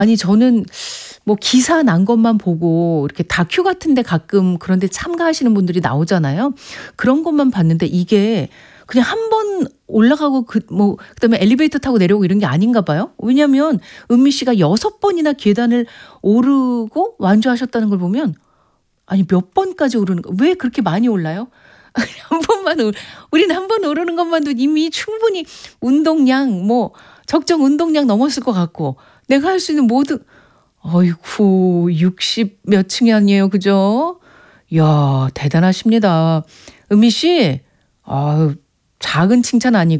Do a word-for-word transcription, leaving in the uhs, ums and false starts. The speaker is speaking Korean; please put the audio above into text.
아니 저는 뭐 기사 난 것만 보고 이렇게 다큐 같은 데 가끔 그런 데 참가하시는 분들이 나오잖아요. 그런 것만 봤는데 이게 그냥 한 번 올라가고 그 뭐 그다음에 엘리베이터 타고 내려오고 이런 게 아닌가 봐요. 왜냐하면 은미 씨가 여섯 번이나 계단을 오르고 완주하셨다는 걸 보면 아니 몇 번까지 오르는 거 왜 그렇게 많이 올라요? 한 번만 오 우리는 한 번 오르는 것만도 이미 충분히 운동량 뭐 적정 운동량 넘었을 것 같고 내가 할 수 있는 모든 어이구 육십 몇 층이 아니에요. 그죠? 이야 대단하십니다. 은미 씨 아유 작은 칭찬 아니고